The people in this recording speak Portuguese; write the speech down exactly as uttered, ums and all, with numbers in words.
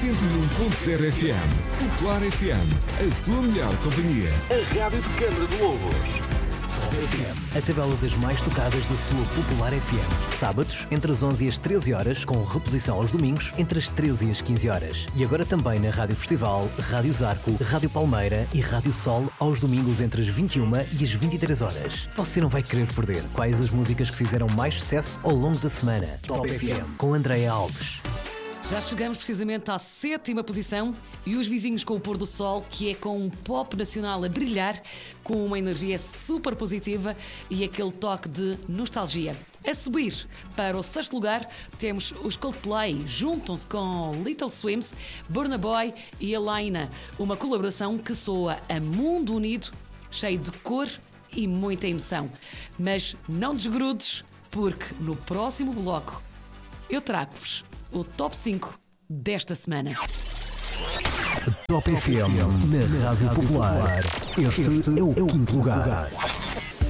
cento e um ponto zero F M. Popular F M, a sua melhor companhia. A rádio de Câmara de Lobos. A tabela das mais tocadas da sua Popular F M. Sábados, entre as onze e as treze horas, com reposição aos domingos, entre as treze e as quinze horas. E agora também na Rádio Festival, Rádio Zarco, Rádio Palmeira e Rádio Sol, aos domingos entre as vinte e uma e as vinte e três horas. Você não vai querer perder quais as músicas que fizeram mais sucesso ao longo da semana. Top F M, com Andréa Alves. Já chegamos precisamente à sétima posição e os vizinhos com o pôr do sol, que é com um pop nacional a brilhar, com uma energia super positiva e aquele toque de nostalgia. A subir para o sexto lugar temos os Coldplay, juntam-se com Little Swims, Burna Boy e Alaina, uma colaboração que soa a mundo unido, cheio de cor e muita emoção. Mas não desgrudes, porque no próximo bloco eu trago-vos o top cinco desta semana. Top F M na Rádio Popular. Este é o quinto lugar.